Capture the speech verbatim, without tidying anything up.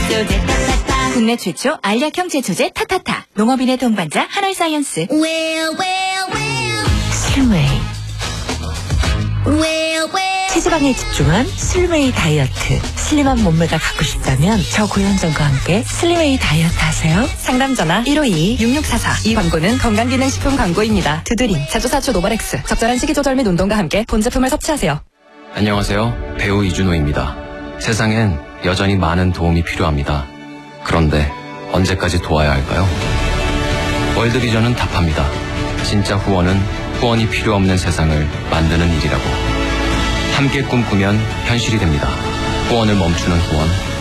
소재 타타타. 국내 최초 알약형 제초제 타타타. 농업인의 동반자 한올사이언스. Well, well, well. 슬웨이. Well, well. 체지방에 집중한 슬웨이 다이어트. 슬림한 몸매가 갖고 싶다면 저 고현정과 함께 슬웨이 다이어트 하세요. 상담 전화 일오이 육육사사. 이 광고는 건강기능식품 광고입니다. 두드림, 자조사초 노바렉스. 적절한 식이조절 및 운동과 함께 본 제품을 섭취하세요. 안녕하세요. 배우 이준호입니다. 세상엔 여전히 많은 도움이 필요합니다. 그런데 언제까지 도와야 할까요? 월드비전은 답합니다. 진짜 후원은 후원이 필요 없는 세상을 만드는 일이라고. 함께 꿈꾸면 현실이 됩니다. 후원을 멈추는 후원.